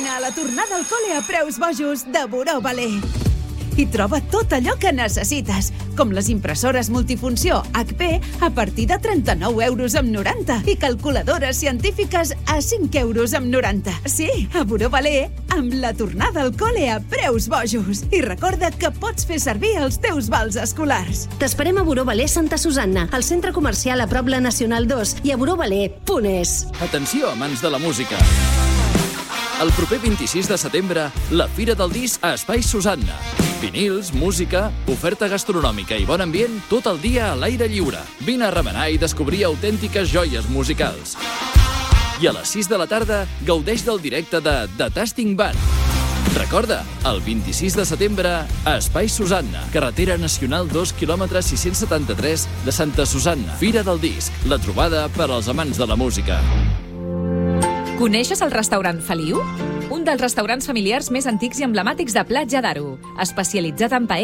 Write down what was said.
Vine a la tornada al col·le a preus bojos de Buró Balé. Hi troba tot allò que necessites, com les impressores multifunció HP a partir de 39,90 € i calculadores científiques a 5,90 €. Sí, a Buró Balé, amb la tornada al col·le a preus bojos. I recorda que pots fer servir els teus vals escolars. T'esperem a Buró Balé Santa Susanna, al centre comercial a prop la Nacional 2 i a burobalé.es. Atenció, amants de la música. El proper 26 de setembre, la Fira del Disc a Espai Susanna. Vinils, música, oferta gastronòmica i bon ambient tot el dia a l'aire lliure. Vine a remenar i descobrir autèntiques joies musicals. I a les 6 de la tarda, gaudeix del directe de The Tasting Band. Recorda, el 26 de setembre, a Espai Susanna, carretera nacional 2 km 673 de Santa Susanna. Fira del Disc, la trobada per als amants de la música. Coneixes el restaurant Feliu? Un dels restaurants familiars més antics i emblemàtics de Platja d'Aro, especialitzat en paella